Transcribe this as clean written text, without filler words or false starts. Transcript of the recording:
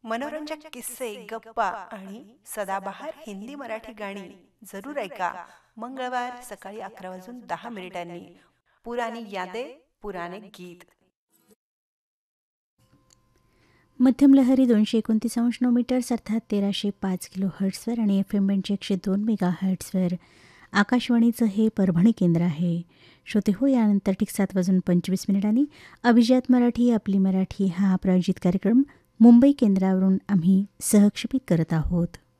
मनोरंजक किस्से, गप्पा आणि सदाबहार हिंदी मराठी गाणी जरूर ऐका. मंगळवार सकाळी 11:10 पुरानी यादे पुराने गीत. मध्यम लहरी 229 अर्थात 1305 किलो हर्ट्सवर आणि FM 102 मेगा हर्ट्सवर आकाशवाणीचं हे परभणी केंद्र आहे. श्रोते हो, यानंतर ठीक 7:25 अभिजात मराठी आपली मराठी हा प्रायोजित कार्यक्रम मुंबई केंद्रावरून आम्ही सहक्षेपित करत आहोत.